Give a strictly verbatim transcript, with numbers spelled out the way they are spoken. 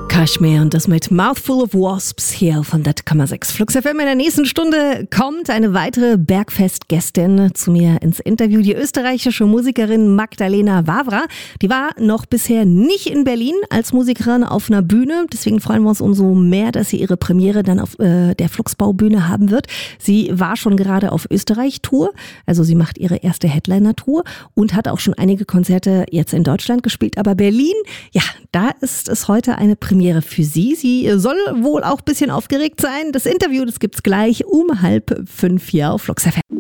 Kashmir und das mit Mouthful of Wasps hier von der Kammer sechs. Flux F M. In der nächsten Stunde kommt eine weitere Bergfest-Gästin zu mir ins Interview. Die österreichische Musikerin Magdalena Wawra. Die war noch bisher nicht in Berlin als Musikerin auf einer Bühne. Deswegen freuen wir uns umso mehr, dass sie ihre Premiere dann auf äh, der Fluxbau-Bühne haben wird. Sie war schon gerade auf Österreich-Tour. Also sie macht ihre erste Headliner-Tour und hat auch schon einige Konzerte jetzt in Deutschland gespielt. Aber Berlin, ja, da ist es heute eine Premiere für sie. Sie soll wohl auch ein bisschen aufgeregt sein. Das Interview, das gibt's gleich um halb fünf hier auf Flux F M.